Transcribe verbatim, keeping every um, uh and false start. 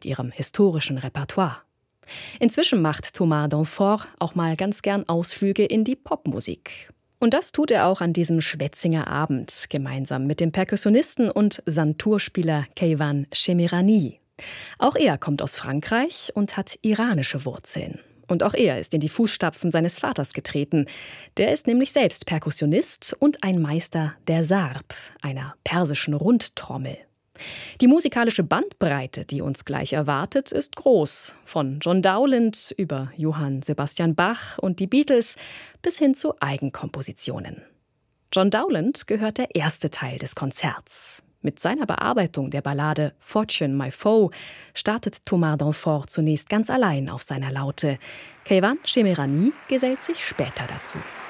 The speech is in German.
mit ihrem historischen Repertoire. Inzwischen macht Thomas Danforth auch mal ganz gern Ausflüge in die Popmusik. Und das tut er auch an diesem Schwetzinger Abend, gemeinsam mit dem Perkussionisten und Santurspieler Keivan Shemirani. Auch er kommt aus Frankreich und hat iranische Wurzeln. Und auch er ist in die Fußstapfen seines Vaters getreten. Der ist nämlich selbst Perkussionist und ein Meister der Sarb, einer persischen Rundtrommel. Die musikalische Bandbreite, die uns gleich erwartet, ist groß. Von John Dowland über Johann Sebastian Bach und die Beatles bis hin zu Eigenkompositionen. John Dowland gehört der erste Teil des Konzerts. Mit seiner Bearbeitung der Ballade Fortune, My Foe startet Thomas Danforth zunächst ganz allein auf seiner Laute. Keivan Shemirani gesellt sich später dazu.